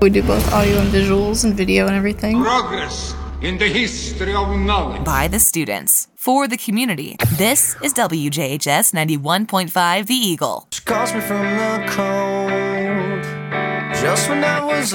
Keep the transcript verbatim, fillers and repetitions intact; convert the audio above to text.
We do both audio and visuals and video and everything. Progress in the history of knowledge. By the students, for the community. This is W J H S ninety-one point five The Eagle. She calls me from the cold, just when I was